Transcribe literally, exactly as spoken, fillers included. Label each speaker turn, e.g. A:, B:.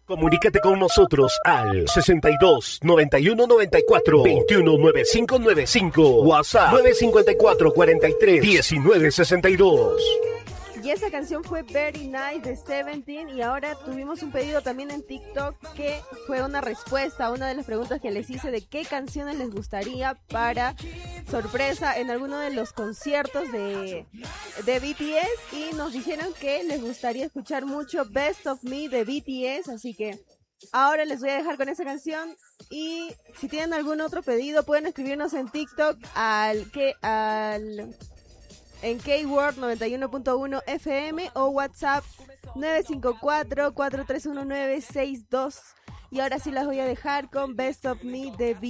A: Comunícate con nosotros al sesenta y dos, noventa y uno, noventa y cuatro, veintiuno, noventa y cinco noventa y cinco. WhatsApp nueve cinco cuatro, cuarenta y tres, diecinueve sesenta y dos.
B: Y esa canción fue Very Nice de Seventeen. Y ahora tuvimos un pedido también en TikTok que fue una respuesta a una de las preguntas que les hice de qué canciones les gustaría para sorpresa en alguno de los conciertos de, de B T S. Y nos dijeron que les gustaría escuchar mucho Best of Me de B T S. Así que ahora les voy a dejar con esa canción. Y si tienen algún otro pedido pueden escribirnos en TikTok al que al... en K-Word noventa y uno punto uno F M o WhatsApp nueve cinco cuatro, cuatro tres uno nueve, seis dos. Y ahora sí las voy a dejar con Best of Me de B.